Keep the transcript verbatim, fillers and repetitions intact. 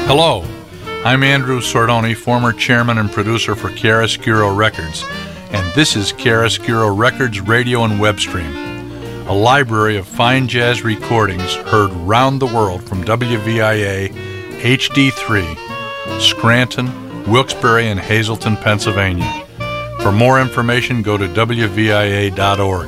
Hello, I'm Andrew Sordoni, former chairman and producer for Chiaroscuro Records, and this is Chiaroscuro Records Radio and Web Stream, a library of fine jazz recordings heard round the world from W V I A H D three, Scranton, Wilkes-Barre, and Hazleton, Pennsylvania. For more information, go to W V I A dot org.